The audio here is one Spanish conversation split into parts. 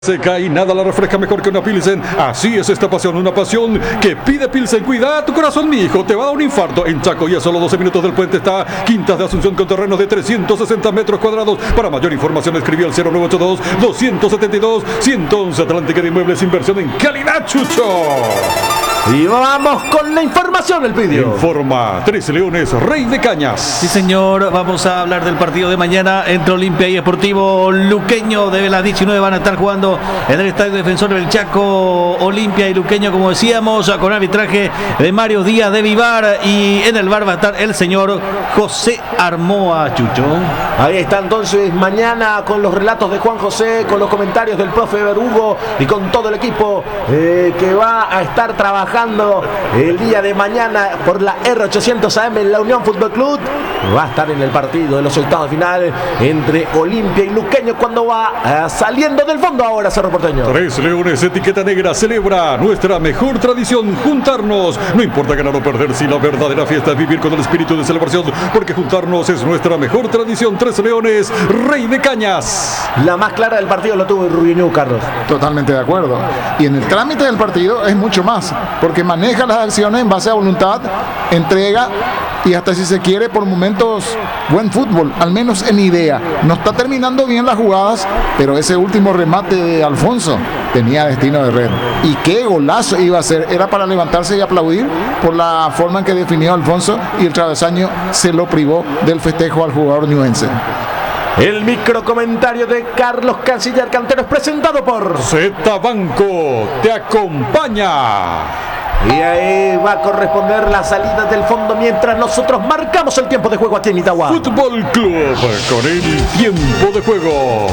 Seca y nada la refresca mejor que una Pilsen. Así es esta pasión, una pasión que pide Pilsen. Cuida tu corazón, mi hijo, te va a dar un infarto. En Chaco y a solo 12 minutos del puente está Quintas de Asunción con terrenos de 360 metros cuadrados. Para mayor información escribió al 0982-272-111. Atlántica de Inmuebles, inversión en calidad, Chucho. Y vamos con la información, el vídeo. Informa Tres Leones, Rey de Cañas. Sí, señor, vamos a hablar del partido de mañana entre Olimpia y Sportivo Luqueño. De las 19 van a estar jugando en el Estadio Defensor del Chaco. Olimpia y Luqueño, como decíamos, con arbitraje de Mario Díaz de Vivar. Y en el bar va a estar el señor José Armoa, Chucho. Ahí está entonces mañana con los relatos de Juan José, con los comentarios del profe Berugo y con todo el equipo que va a estar trabajando el día de mañana por la R800 AM en la Unión Fútbol Club. Va a estar en el partido de los octavos de final entre Olimpia y Luqueño cuando va saliendo del fondo ahora Cerro Porteño. Tres Leones, etiqueta negra, celebra nuestra mejor tradición, juntarnos. No importa ganar o perder, si la verdadera fiesta es vivir con el espíritu de celebración, porque juntarnos es nuestra mejor tradición. Tres Leones, Rey de Cañas. La más clara del partido lo tuvo Rubiñú, Carlos. Totalmente de acuerdo. Y en el trámite del partido es mucho más, porque maneja las acciones en base a voluntad, entrega y hasta si se quiere por momentos buen fútbol, al menos en idea. No está terminando bien las jugadas, pero ese último remate de Alfonso tenía destino de red. Y qué golazo iba a ser, era para levantarse y aplaudir por la forma en que definió Alfonso, y el travesaño se lo privó del festejo al jugador ñuense. El micro comentario de Carlos Canciller Cantero es presentado por Z Banco te acompaña. Y ahí va a corresponder la salida del fondo mientras nosotros marcamos el tiempo de juego aquí en Itagua. Fútbol Club con el tiempo de juego.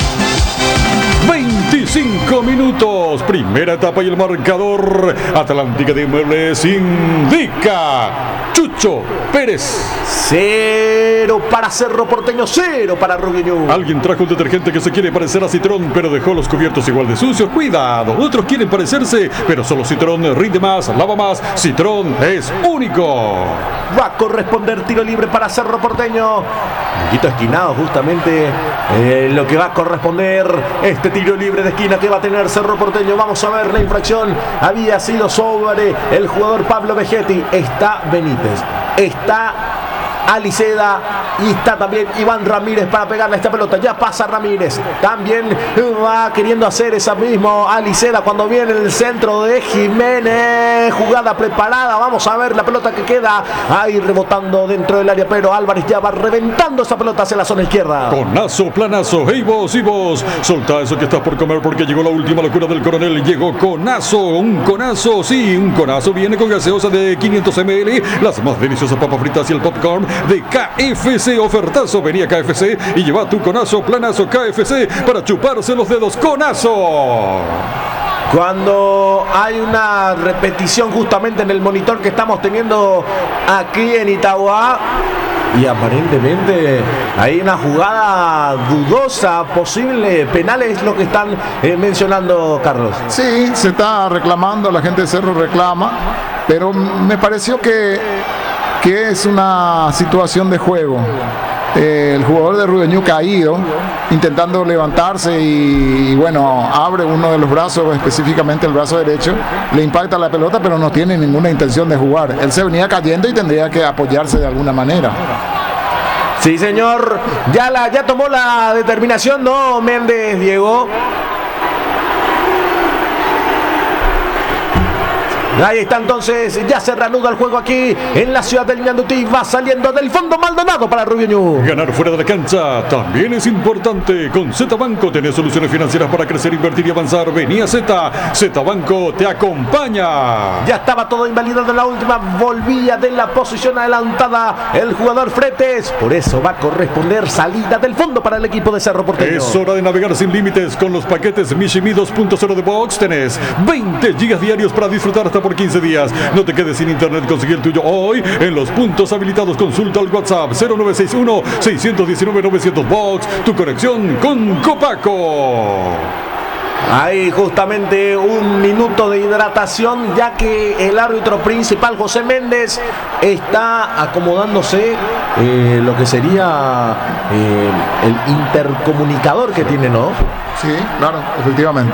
25 minutos, primera etapa y el marcador. Atlántica de Inmuebles indica Chucho Pérez. 0 para Cerro Porteño, 0 para Rubiñú. Alguien trajo un detergente que se quiere parecer a Citrón, pero dejó los cubiertos igual de sucios. Cuidado, otros quieren parecerse, pero solo Citrón rinde más, lava más. Citrón es único. Va a corresponder tiro libre para Cerro Porteño. Un poquito esquinado justamente lo que va a corresponder este tiro libre de esquina que va a tener Cerro Porteño. Vamos a ver, la infracción había sido sobre el jugador Pablo Vegetti. Está Benítez, está Aliceda y está también Iván Ramírez para pegarle a esta pelota. Ya pasa Ramírez, también va queriendo hacer esa mismo Aliceda cuando viene el centro de Jiménez. Jugada preparada, vamos a ver la pelota que queda ahí rebotando dentro del área, pero Álvarez ya va reventando esa pelota hacia la zona izquierda. Conazo, planazo, hey vos y vos, solta eso que estás por comer porque llegó la última locura del coronel. Llegó Conazo, un conazo, sí, un conazo. Viene con gaseosa de 500 ml, las más deliciosas papas fritas y el popcorn de KFC. Ofertazo, venía KFC y lleva tu conazo, planazo KFC para chuparse los dedos. Conazo. Cuando hay una repetición justamente en el monitor que estamos teniendo aquí en Itagua, y aparentemente hay una jugada dudosa, posible penal, es lo que están mencionando, Carlos. Sí, se está reclamando, la gente de Cerro reclama, pero me pareció que es una situación de juego. El jugador de Rubiñú caído, intentando levantarse y bueno, abre uno de los brazos, específicamente el brazo derecho, le impacta la pelota, pero no tiene ninguna intención de jugar. Él se venía cayendo y tendría que apoyarse de alguna manera. Sí, señor, ya tomó la determinación, ¿no, Méndez, Diego? Ahí está entonces, ya se reanuda el juego aquí en la ciudad del Ñandutí. Va saliendo del fondo Maldonado para Rubiñú. Ganar fuera de la cancha también es importante. Con Z Banco tenés soluciones financieras para crecer, invertir y avanzar. Venía Z Banco te acompaña. Ya estaba todo invalidado en la última, volvía de la posición adelantada el jugador Fretes. Por eso va a corresponder salida del fondo para el equipo de Cerro Porteño. Es hora de navegar sin límites con los paquetes Mishimi 2.0 de Box. Tenés 20 gigas diarios para disfrutar hasta por 15 días. No te quedes sin internet, consigue el tuyo hoy en los puntos habilitados. Consulta al WhatsApp 0961-619-900 Box, tu conexión con Copaco. Hay justamente un minuto de hidratación, ya que el árbitro principal, José Méndez, está acomodándose lo que sería el intercomunicador que tiene, ¿no? Sí, claro, efectivamente.